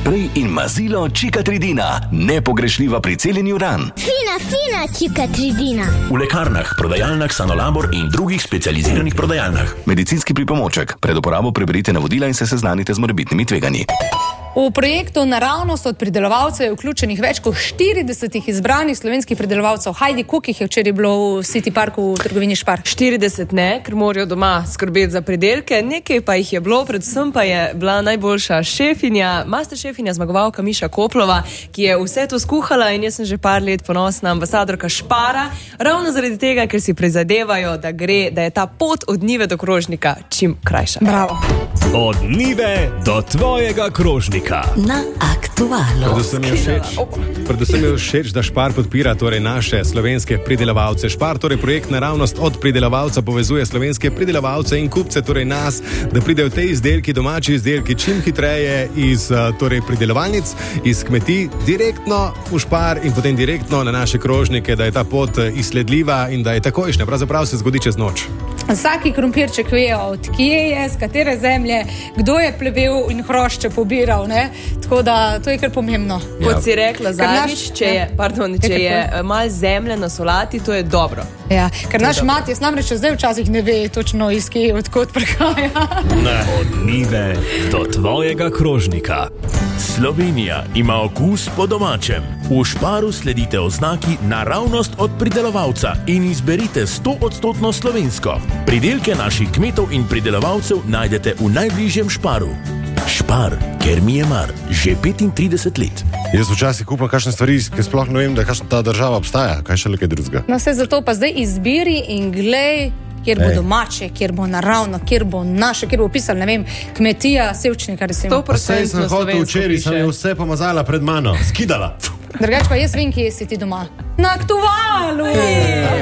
sprej in mazilo Cicatricina. Nepogrešljiva pri celjenju ran. Fina Cicatricina. V lekarnah, prodajalnah Sanolabor in drugih specializiranih prodajalnah. Medicinski pripomoček. Pred uporabo preberite navodila in se seznanite z morebitnimi tveganji. V projektu Naravnost od pridelovalcev je vključenih več kot 40 izbranih slovenskih pridelovalcev. Hajdi, koliko jih je včeraj bilo v City Parku v trgovini Spar? 40 ne, ker morajo doma skrbeti za pridelke, nekaj pa jih je bilo, predvsem pa je bila najboljša šefinja, master šefinja, zmagovalka Miša Koplova, ki je vse to skuhala in jaz sem že par let ponosna ambasadorka Spara, ravno zaradi tega, ker si prizadevajo, da je ta pot od njive do krožnika čim krajša. Bravo. Od njive do tvojega krožnika. Na Aktualu. Predvsem je všeč, da Spar podpira torej naše slovenske pridelovalce. Spar, torej projekt Naravnost od pridelovalca, povezuje slovenske pridelovalce in kupce, torej nas, da pridejo te izdelki, domači izdelki, čim hitreje iz torej pridelovalnic, iz kmetij, direktno v Spar in potem direktno na naše krožnike, da je ta pot izsledljiva in da je takojšnja. Pravzaprav se zgodi čez noč. Vsaki krompirček ve, od kje je, z katere zemlje, kdo je plevel in hrošče pobiral, ne? Tako da to je kar pomembno. Kot si rekla zadnjič, če je malo zemlje na solati, to je dobro. Ja, ker naš Matijas namreč zdaj včasih ne ve točno iz kje, odkot prihaja. Od njive do tvojega krožnika. Slovenija ima okus po domačem. V Sparu sledite oznaki Naravnost od pridelovalca in izberite 100% slovensko. Pridelke naših kmetov in pridelovalcev najdete v najbližjem Sparu. Spar, ker mi je mar, že 35 let. Jaz včasih kupam kakšne stvari, ki sploh ne vem, da kakšna ta država obstaja, kaj še nekaj drugega. No, vse zato pa zdaj izbiri in glej, kjer bo domače, kjer bo naravno, kjer bo naše, kjer bo pisalo, ne vem, kmetija, Sevčnika, recimo. 100% sem hotel včeraj, sem jo vse pomazala pred mano, skidala. Drugače pa jaz vem, kje si ti doma. Na Aktualu!